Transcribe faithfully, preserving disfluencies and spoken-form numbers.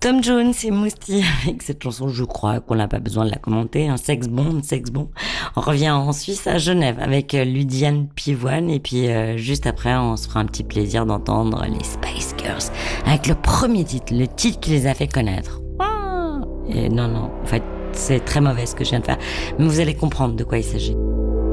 Tom Jones et Mousti avec cette chanson, je crois qu'on n'a pas besoin de la commenter, un sexe bon, sexe bon. On revient en Suisse à Genève avec Ludiane Pivoine et puis euh, juste après on se fera un petit plaisir d'entendre les Spice Girls avec le premier titre, le titre qui les a fait connaître. Et non, non, en fait c'est très mauvais ce que je viens de faire, mais vous allez comprendre de quoi il s'agit.